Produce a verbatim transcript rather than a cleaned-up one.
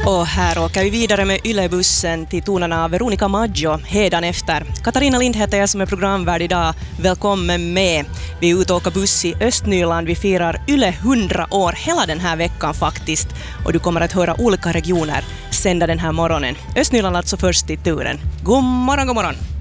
Och här åker vi vidare med Yle-bussen till tonerna av Veronica Maggio hedan efter. Katarina Lind heter jag som är programvärd idag. Välkommen med. Vi är ute och åker buss i Östnyland. Vi firar Yle hundra år hela den här veckan faktiskt. Och du kommer att höra olika regioner sända den här morgonen. Östnyland alltså först i turen. God morgon, god morgon.